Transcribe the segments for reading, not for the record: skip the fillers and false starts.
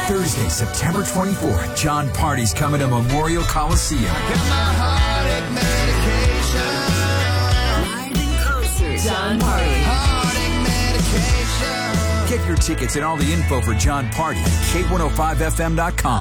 Thursday, September 24th, John Party's coming to Memorial Coliseum. Live in concert, John Party. Get your tickets and all the info for John Party at K105FM.com.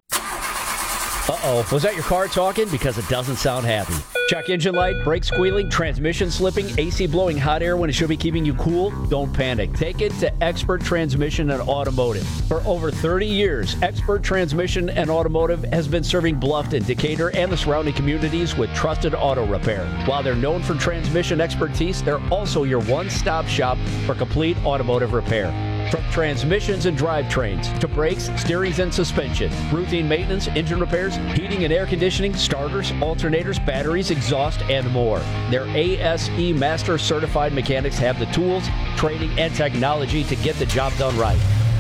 Uh-oh, was that your car talking? Because it doesn't sound happy. Check engine light, brake squealing, transmission slipping, AC blowing hot air when it should be keeping you cool? Don't panic. Take it to Expert Transmission and Automotive. For over 30 years, Expert Transmission and Automotive has been serving Bluffton, Decatur, and the surrounding communities with trusted auto repair. While they're known for transmission expertise, they're also your one-stop shop for complete automotive repair. From transmissions and drivetrains to brakes, steerings, and suspension, routine maintenance, engine repairs, heating and air conditioning, starters, alternators, batteries, exhaust, and more. Their ASE Master Certified mechanics have the tools, training, and technology to get the job done right.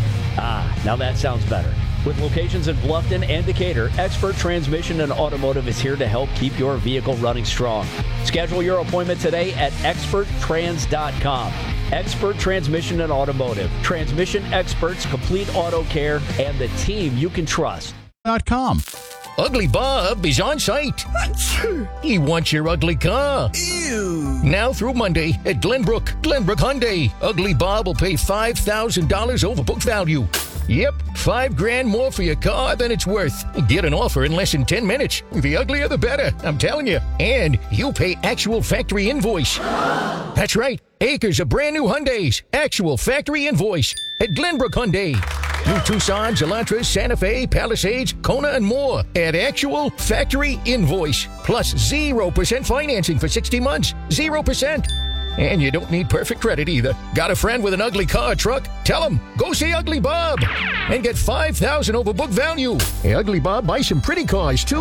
Now that sounds better. With locations in Bluffton and Decatur, Expert Transmission and Automotive is here to help keep your vehicle running strong. Schedule your appointment today at experttrans.com. Expert Transmission and Automotive. Transmission experts, complete auto care, and the team you can trust. .com. Ugly Bob is on site. He wants your ugly car. Ew. Now through Monday at Glenbrook Hyundai. Ugly Bob will pay $5,000 over book value. Yep, $5,000 more for your car than it's worth. Get an offer in less than 10 minutes. The uglier the better, I'm telling you. And you'll pay actual factory invoice. That's right, acres of brand new Hyundais. Actual factory invoice at Glenbrook Hyundai. New Tucsons, Elantras, Santa Fe, Palisades, Kona, and more at actual factory invoice. Plus 0% financing for 60 months. 0%. And you don't need perfect credit either. Got a friend with an ugly car or truck? Tell him, go see Ugly Bob and get $5,000 over book value. Hey, Ugly Bob buys some pretty cars, too.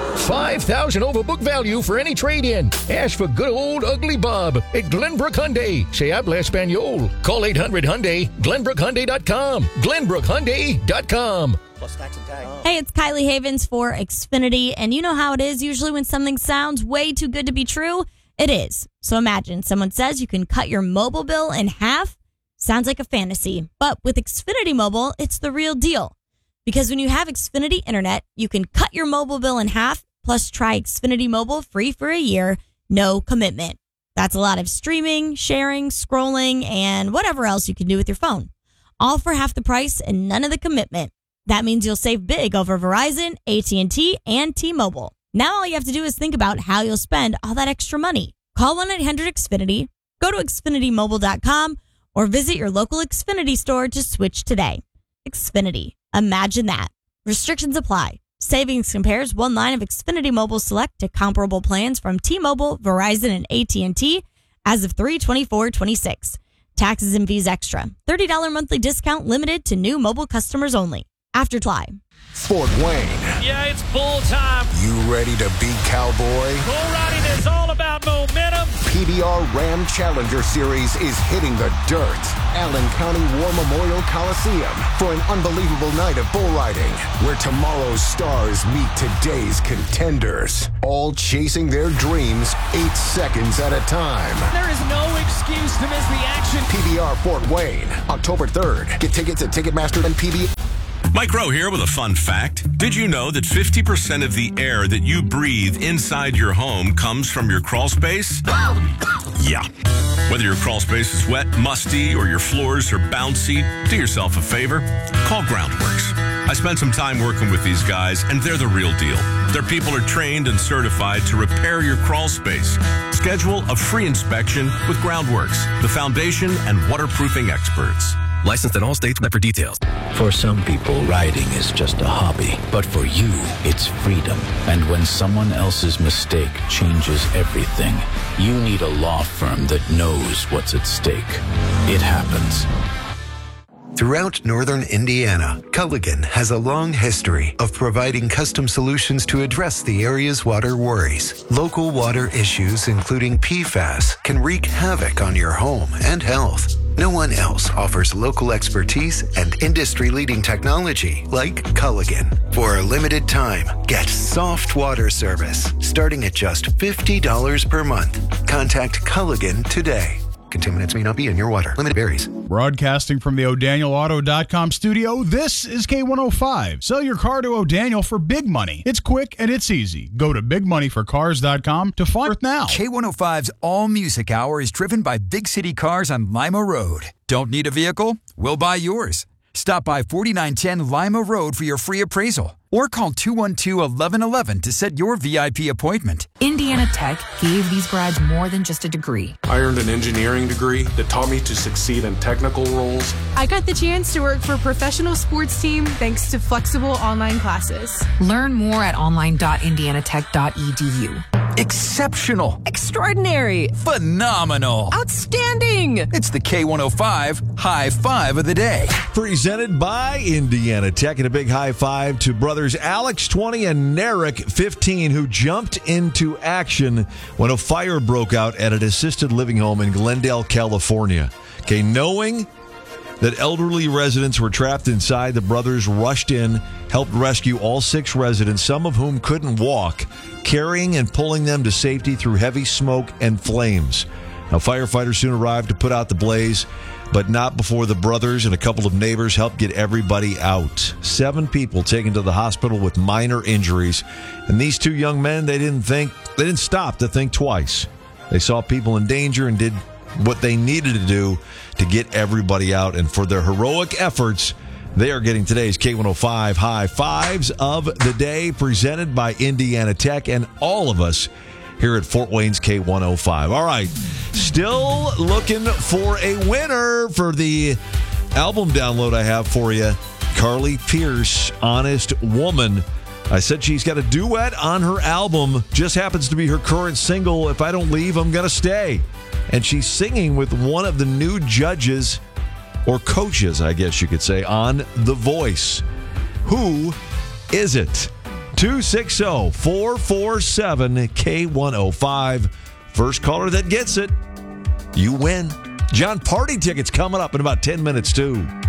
$5,000 over book value for any trade-in. Ask for good old Ugly Bob at Glenbrook Hyundai. Se habla español. Call 800-HYUNDAI, GlenbrookHyundai.com. GlenbrookHyundai.com. Plus tax and tag. Hey, it's Kylie Havens for Xfinity, and you know how it is. Usually when something sounds way too good to be true, it is. So imagine someone says you can cut your mobile bill in half. Sounds like a fantasy. But with Xfinity Mobile, it's the real deal. Because when you have Xfinity Internet, you can cut your mobile bill in half, plus try Xfinity Mobile free for a year, no commitment. That's a lot of streaming, sharing, scrolling, and whatever else you can do with your phone. All for half the price and none of the commitment. That means you'll save big over Verizon, AT&T, and T-Mobile. Now all you have to do is think about how you'll spend all that extra money. Call 1-800-XFINITY, go to XfinityMobile.com, or visit your local Xfinity store to switch today. Xfinity. Imagine that. Restrictions apply. Savings compares one line of Xfinity Mobile Select to comparable plans from T-Mobile, Verizon, and AT&T as of 3/24/26. Taxes and fees extra. $30 monthly discount limited to new mobile customers only. After July. Fort Wayne. Yeah, it's bull time. You ready to beat Cowboy? Bull riding is all about momentum. PBR Ram Challenger Series is hitting the dirt. Allen County War Memorial Coliseum for an unbelievable night of bull riding, where tomorrow's stars meet today's contenders, all chasing their dreams 8 seconds at a time. There is no excuse to miss the action. PBR Fort Wayne, October 3rd. Get tickets at Ticketmaster and PBR. Mike Rowe here with a fun fact. Did you know that 50% of the air that you breathe inside your home comes from your crawl space? Yeah. Whether your crawl space is wet, musty, or your floors are bouncy, do yourself a favor. Call Groundworks. I spent some time working with these guys, and they're the real deal. Their people are trained and certified to repair your crawl space. Schedule a free inspection with Groundworks, the foundation and waterproofing experts. Licensed in all states, but for details. For some people, riding is just a hobby. But for you, it's freedom. And when someone else's mistake changes everything, you need a law firm that knows what's at stake. It happens. Throughout northern Indiana, Culligan has a long history of providing custom solutions to address the area's water worries. Local water issues, including PFAS, can wreak havoc on your home and health. No one else offers local expertise and industry-leading technology like Culligan. For a limited time, get soft water service starting at just $50 per month. Contact Culligan today. Contaminants may not be in your water. Limit varies. Broadcasting from the O'DanielAuto.com studio, this is K105. Sell your car to O'Daniel for big money. It's quick and it's easy. Go to bigmoneyforcars.com to find it now. K105's All Music Hour is driven by Big City Cars on Lima Road. Don't need a vehicle? We'll buy yours. Stop by 4910 Lima Road for your free appraisal. Or call 212-1111 to set your VIP appointment. Indiana Tech gave these grads more than just a degree. I earned an engineering degree that taught me to succeed in technical roles. I got the chance to work for a professional sports team thanks to flexible online classes. Learn more at online.indianatech.edu. Exceptional. Extraordinary. Phenomenal. Outstanding. It's the K105 High Five of the Day. Presented by Indiana Tech, and a big high five to brothers Alex, 20, and Narek, 15, who jumped into action when a fire broke out at an assisted living home in Glendale, California. Okay, knowing that elderly residents were trapped inside, the brothers rushed in, helped rescue all 6 residents, some of whom couldn't walk, carrying and pulling them to safety through heavy smoke and flames. Now, firefighters soon arrived to put out the blaze, but not before the brothers and a couple of neighbors helped get everybody out. 7 people taken to the hospital with minor injuries. And these 2 young men, they didn't stop to think twice. They saw people in danger and did what they needed to do to get everybody out. And for their heroic efforts, they are getting today's K105 High Fives of the Day, presented by Indiana Tech and all of us here at Fort Wayne's K105. All right, still looking for a winner for the album download I have for you. Carly Pearce, Honest Woman. I said she's got a duet on her album. Just happens to be her current single, If I Don't Leave, I'm Gonna Stay. And she's singing with one of the new judges, or coaches, I guess you could say, on The Voice. Who is it? 260-447-K105. First caller that gets it, you win. John Party tickets coming up in about 10 minutes, too.